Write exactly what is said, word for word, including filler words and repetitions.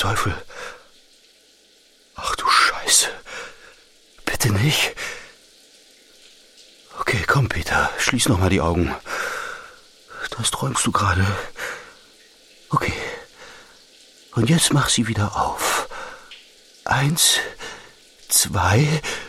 Teufel. Ach du Scheiße. Bitte nicht. Okay, komm, Peter, schließ noch mal die Augen. Das träumst du gerade. Okay. Und jetzt mach sie wieder auf. Eins, zwei...